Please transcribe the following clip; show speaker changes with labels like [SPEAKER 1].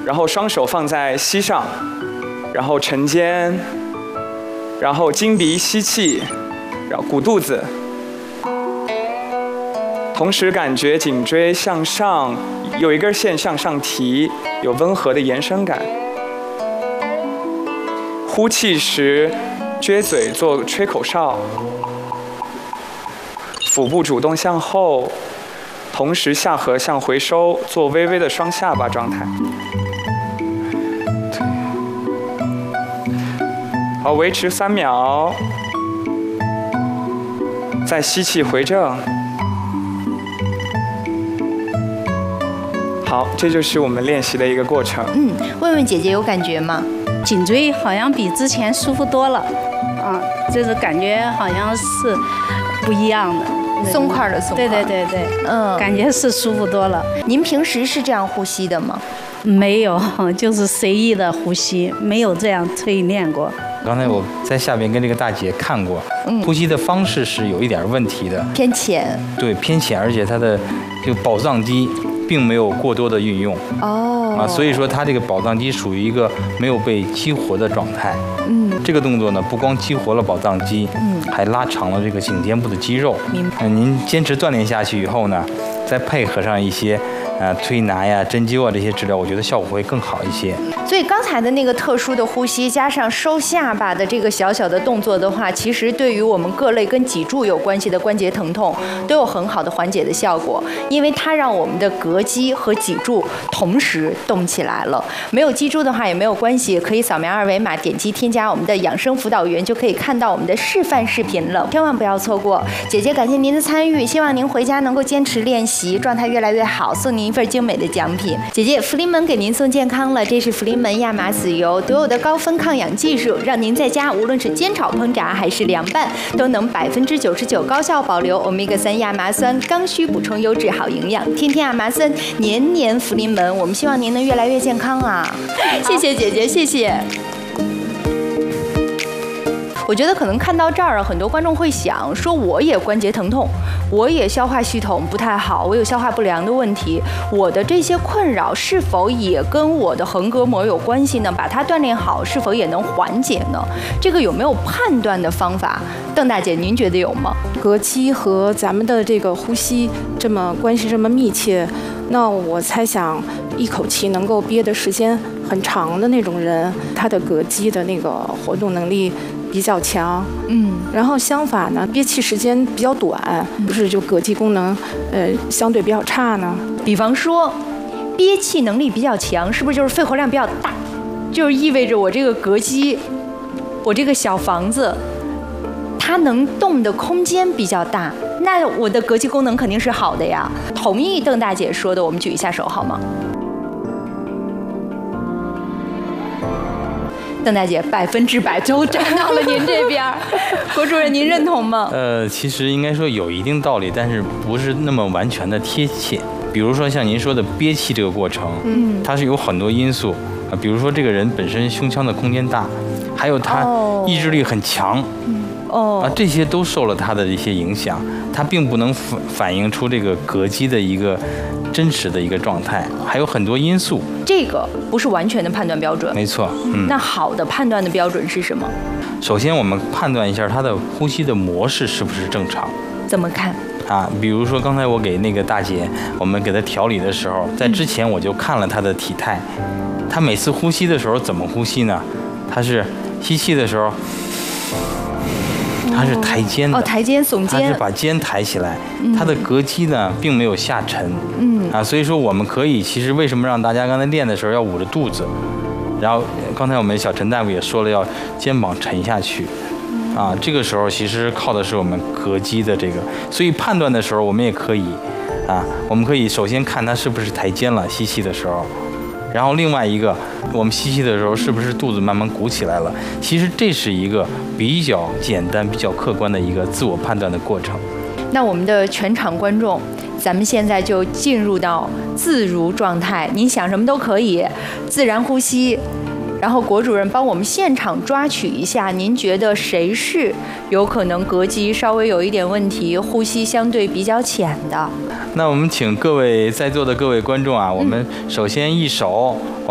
[SPEAKER 1] 然后双手放在膝上，然后沉肩，然后经鼻吸气，然后鼓肚子，同时感觉颈椎向上有一根线向上提，有温和的延伸感。呼气时撅嘴做吹口哨，腹部主动向后，同时下颌向回收，做微微的双下巴状态。好，维持3秒，再吸气回正。好，这就是我们练习的一个过程。
[SPEAKER 2] 问问姐姐有感觉吗？
[SPEAKER 3] 颈椎好像比之前舒服多了，啊，就是感觉好像是不一样的，
[SPEAKER 2] 松快的松快。
[SPEAKER 3] 对，感觉是舒服多了。
[SPEAKER 2] 您平时是这样呼吸的吗？
[SPEAKER 3] 没有，就是随意的呼吸，没有这样淬炼过。
[SPEAKER 4] 刚才我在下边跟这个大姐看过，呼吸的方式是有一点问题的，
[SPEAKER 2] 偏浅。
[SPEAKER 4] 对，偏浅，而且它的这个保脏肌并没有过多的运用。所以说它这个保脏肌属于一个没有被激活的状态。这个动作呢，不光激活了保脏肌，还拉长了这个颈肩部的肌肉。
[SPEAKER 2] 明白。
[SPEAKER 4] 您坚持锻炼下去以后呢，再配合上一些推拿呀、针灸啊这些治疗，我觉得效果会更好一些。
[SPEAKER 2] 所以刚才的那个特殊的呼吸，加上收下巴的这个小小的动作的话，其实对于我们各类跟脊柱有关系的关节疼痛都有很好的缓解的效果，因为它让我们的膈肌和脊柱同时动起来了。没有脊柱的话也没有关系，可以扫描2维码，点击添加我们的养生辅导员，就可以看到我们的示范视频了，千万不要错过。姐姐感谢您的参与，希望您回家能够坚持练习，状态越来越好，送您一份精美的奖品。姐姐，福临门给您送健康了，这是福临门亚麻籽油，独有的高分抗氧技术，让您在家无论是煎炒烹炸还是凉拌，都能99%高效保留欧米伽3亚麻酸，刚需补充优质好营养，天天亚麻酸，年年福临门。我们希望您能越来越健康啊！谢谢姐姐，谢谢。我觉得可能看到这儿啊，很多观众会想说，我也关节疼痛，我也消化系统不太好，我有消化不良的问题，我的这些困扰是否也跟我的横膈膜有关系呢？把它锻炼好，是否也能缓解呢？这个有没有判断的方法？邓大姐，您觉得有吗？
[SPEAKER 5] 膈肌和咱们的这个呼吸关系这么密切，那我猜想一口气能够憋的时间很长的那种人，他的膈肌的那个活动能力比较强。然后相反呢，憋气时间比较短，不是就膈肌功能相对比较差呢？
[SPEAKER 2] 比方说憋气能力比较强，是不是就是肺活量比较大？就是意味着我这个膈肌，我这个小房子它能动的空间比较大，那我的膈肌功能肯定是好的呀。同意邓大姐说的，我们举一下手好吗？邓大姐100%都站到了您这边，郭主任您认同吗？
[SPEAKER 4] 其实应该说有一定道理，但是不是那么完全的贴切。比如说像您说的憋气这个过程，它是有很多因素啊，比如说这个人本身胸腔的空间大，还有他意志力很强。这些都受了它的一些影响，它并不能反映出这个膈肌的一个真实的一个状态，还有很多因素。这个
[SPEAKER 2] 不是完全的判断标准。
[SPEAKER 4] 没错。
[SPEAKER 2] 那好的判断的标准是什么？
[SPEAKER 4] 首先我们判断一下它的呼吸的模式是不是正常。
[SPEAKER 2] 怎么看？
[SPEAKER 4] 比如说刚才我给那个大姐，我们给她调理的时候，在之前我就看了她的体态，她每次呼吸的时候怎么呼吸呢？她是吸气的时候，它是抬肩的，
[SPEAKER 2] 抬肩耸肩，
[SPEAKER 4] 它是把肩抬起来，它的膈肌呢并没有下沉，所以说我们可以，其实为什么让大家刚才练的时候要捂着肚子，然后刚才我们小陈大夫也说了，要肩膀沉下去，这个时候其实靠的是我们膈肌的这个，所以判断的时候我们也可以，我们可以首先看它是不是抬肩了，吸气的时候。然后另外一个，我们吸气的时候是不是肚子慢慢鼓起来了？其实这是一个比较简单、比较客观的一个自我判断的过程。
[SPEAKER 2] 那我们的全场观众，咱们现在就进入到自如状态，您想什么都可以，自然呼吸。然后郭主任帮我们现场抓取一下，您觉得谁是有可能膈肌稍微有一点问题，呼吸相对比较浅的？
[SPEAKER 4] 那我们请各位在座的各位观众我们首先一手